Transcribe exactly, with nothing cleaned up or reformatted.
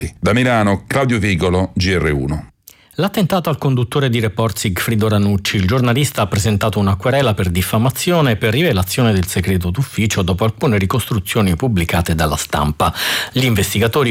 Da Milano, Claudio Vigolo, G R uno. L'attentato al conduttore di Report Sigfrido Ranucci. Il giornalista ha presentato una querela per diffamazione e per rivelazione del segreto d'ufficio dopo alcune ricostruzioni pubblicate dalla Stampa. Gli investigatori